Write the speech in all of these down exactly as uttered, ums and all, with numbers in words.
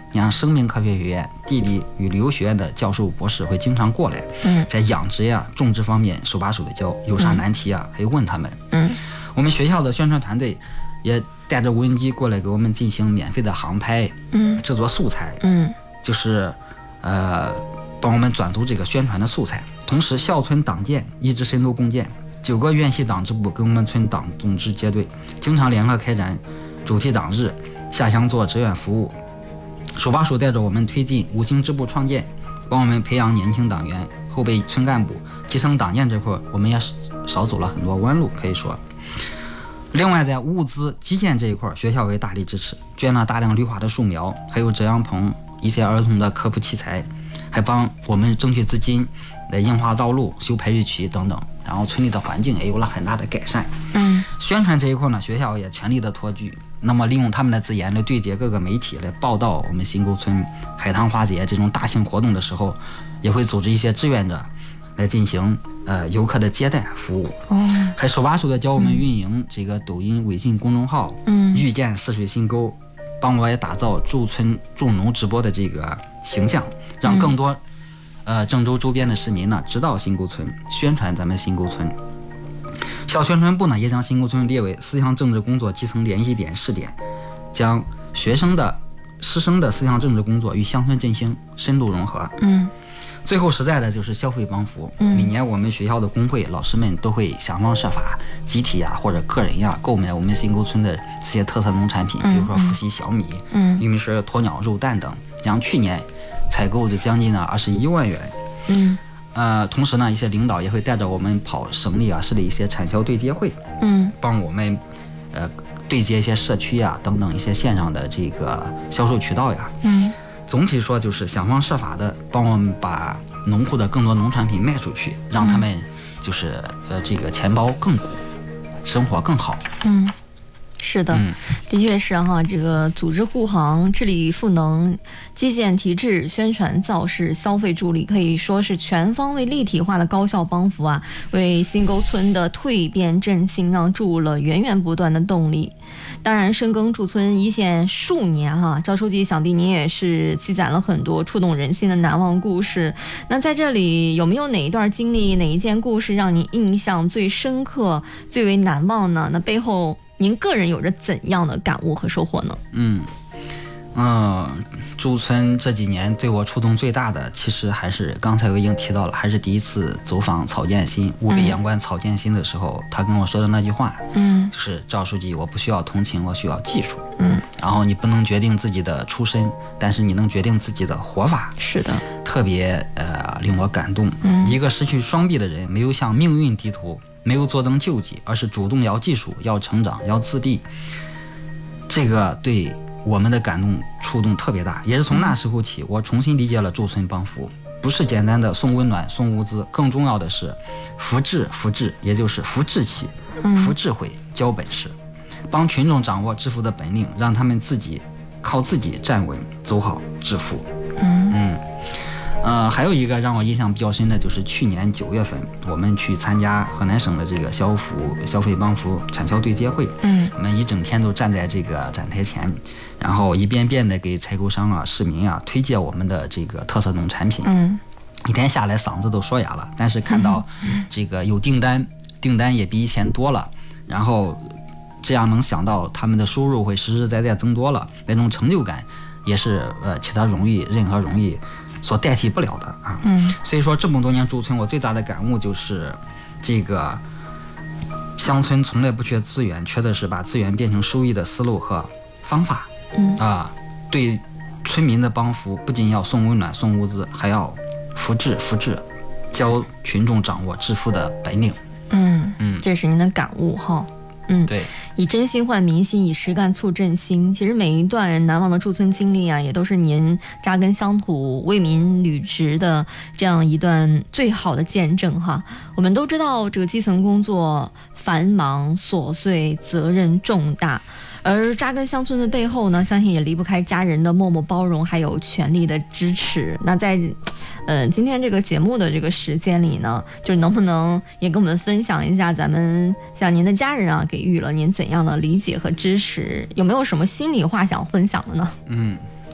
你像生命科学学院、地理与旅游学院的教授博士会经常过来，嗯，在养殖呀、种植方面手把手的教，有啥难题啊，还有问他们。嗯，我们学校的宣传团队也带着无人机过来给我们进行免费的航拍，嗯，制作素材，嗯，就是呃帮我们转租这个宣传的素材。同时，校村党建一直深度共建，九个院系党支部跟我们村党总支结对，经常联合开展主题党日，下乡做志愿服务。手把手带着我们推进五星支部创建，帮我们培养年轻党员、后备村干部，基层党建这块我们也少走了很多弯路，可以说。另外，在物资基建这一块，学校为大力支持，捐了大量绿化的树苗，还有遮阳棚、一些儿童的科普器材，还帮我们争取资金来硬化道路、修排水渠等等。然后村里的环境也有了很大的改善。嗯，宣传这一块呢，学校也全力的托举。那么利用他们的资源来对接各个媒体来报道我们新沟村海棠花节这种大型活动的时候，也会组织一些志愿者来进行呃游客的接待服务。哦，还手把手的教我们运营这个抖音、微信公众号，嗯，遇见泗水新沟，帮我也打造驻村驻农直播的这个形象，让更多、嗯、呃郑州周边的市民呢知道新沟村，宣传咱们新沟村。校宣传部呢也将新沟村列为思想政治工作基层联系点试点，将学生的师生的思想政治工作与乡村振兴深度融合。嗯，最后实在的就是消费帮扶。嗯，每年我们学校的工会老师们都会想方设法，集体啊或者个人呀、啊、购买我们新沟村的这些特色农产品，比如说伏羲小米、嗯、玉米笋、鸵鸟肉蛋等，像去年采购的将近呢二十一万元。嗯。呃，同时呢，一些领导也会带着我们跑省里啊、市里一些产销对接会，嗯，帮我们呃对接一些社区呀、啊、等等一些线上的这个销售渠道呀，嗯，总体说就是想方设法的帮我们把农户的更多农产品卖出去，让他们就是呃这个钱包更鼓，生活更好，嗯。 是的，的确是哈，这个组织护航、治理赋能、基建提质、宣传造势、消费助力，可以说是全方位立体化的高效帮扶啊，为新沟村的蜕变振兴啊注入了源源不断的动力。当然，深耕驻村一线数年哈，赵书记想必您也是积攒了很多触动人心的难忘故事。那在这里有没有哪一段经历、哪一件故事让您印象最深刻、最为难忘呢？那背后您个人有着怎样的感悟和收获呢？ 嗯，呃，驻村这几年对我触动最大的，其实还是刚才我已经提到了，还是第一次走访曹建新、务北阳关曹建新的时候，他跟我说的那句话，嗯，就是赵书记，我不需要同情，我需要技术，嗯，然后你不能决定自己的出身，但是你能决定自己的活法。 是的， 特别呃令我感动。嗯，一个失去双臂的人，没有向命运低头，没有坐等救济，而是主动要技术、要成长、要自立。这个对我们的感动触动特别大，也是从那时候起，我重新理解了驻村帮扶，不是简单的送温暖、送物资，更重要的是扶志、扶志，也就是扶志气、扶智慧、教本事，帮群众掌握致富的本领，让他们自己靠自己站稳，走好致富。嗯嗯。呃，还有一个让我印象比较深的就是去年九月份，我们去参加河南省的这个消扶消费帮扶产销对接会，嗯，我们一整天都站在这个展台前，然后一遍遍的给采购商啊、市民啊推介我们的这个特色农产品，嗯，一天下来嗓子都说哑了，但是看到这个有订单，订单也比以前多了，然后这样能想到他们的收入会实实在在增多了，那种成就感也是呃其他荣誉任何荣誉所代替不了的啊，嗯，所以说这么多年驻村，我最大的感悟就是，这个乡村从来不缺资源，缺的是把资源变成收益的思路和方法。嗯啊，对村民的帮扶，不仅要送温暖、送物资，还要扶志、扶志，教群众掌握致富的本领。 嗯嗯，这是您的感悟哈。嗯， 对， 以真心换民心，以实干促振兴。其实每一段难忘的驻村经历啊，也都是您扎根乡土、为民履职的这样一段最好的见证哈。我们都知道，这个基层工作繁忙琐碎，责任重大。而扎根乡村的背后呢，相信也离不开家人的默默包容，还有全力的支持。那在，呃，今天这个节目的这个时间里呢，就是能不能也跟我们分享一下，咱们像您的家人啊，给予了您怎样的理解和支持？有没有什么心里话想分享的呢？ 嗯，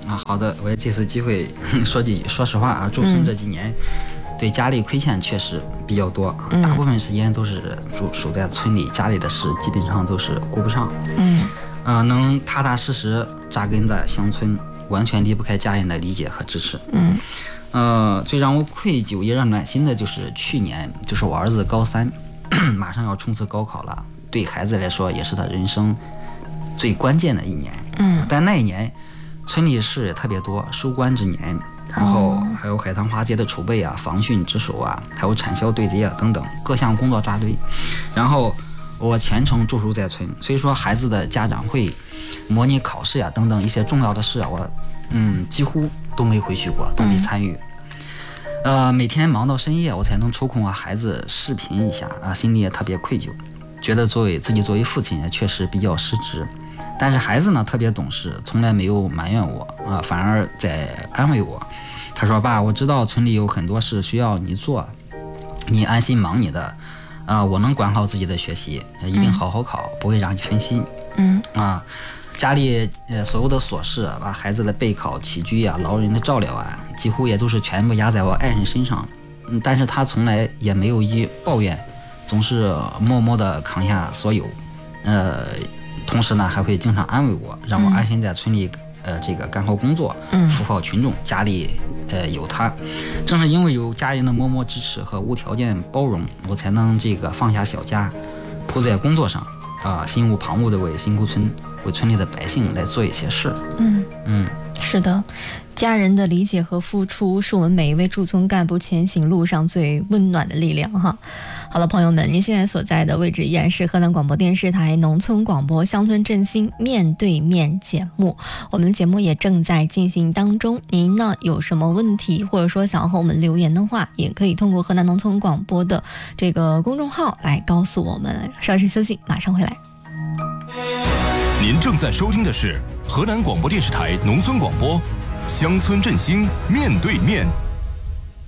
啊，好的，我也这次机会说几句。说实话啊，驻村这几年、嗯、对家里亏欠确实比较多，嗯、大部分时间都是住守在村里，家里的事基本上都是顾不上。嗯，呃，能踏踏实实扎根在乡村，完全离不开家人的理解和支持。嗯，呃，最让我愧疚也让暖心的就是去年，就是我儿子高三，马上要冲刺高考了，对孩子来说也是他人生最关键的一年。嗯，但那一年。村里事也特别多，收官之年，然后还有海棠花节的筹备啊、防汛值守啊，还有产销对接啊等等各项工作扎堆。然后我全程驻守在村，所以说孩子的家长会、模拟考试呀、啊、等等一些重要的事啊，我嗯几乎都没回去过，都没参与。呃，每天忙到深夜，我才能抽空和孩子视频一下啊，心里也特别愧疚，觉得作为自己作为父亲也确实比较失职。但是孩子呢特别懂事，从来没有埋怨我啊，反而在安慰我。他说：“爸，我知道村里有很多事需要你做，你安心忙你的，啊，我能管好自己的学习，一定好好考，嗯、不会让你分心。嗯啊，家里呃所有的琐事，把孩子的备考、起居啊、老人的照料啊，几乎也都是全部压在我爱人身上。嗯，但是他从来也没有一抱怨，总是默默地扛下所有，呃。”同时呢，还会经常安慰我，让我安心在村里，呃，这个干好工作，服务好群众。家里，呃，有他，正是因为有家人的默默支持和无条件包容，我才能这个放下小家，扑在工作上，啊、呃，心无旁骛的为新湖村、为村里的百姓来做一些事。 嗯嗯，是的。家人的理解和付出是我们每一位驻村干部前行路上最温暖的力量哈。好了，朋友们，您现在所在的位置依然是河南广播电视台农村广播乡村振兴面对面节目，我们的节目也正在进行当中。您呢有什么问题或者说想要和我们留言的话，也可以通过河南农村广播的这个公众号来告诉我们。稍事休息，马上回来。 您正在收听的是河南广播电视台农村广播乡村振兴面对面。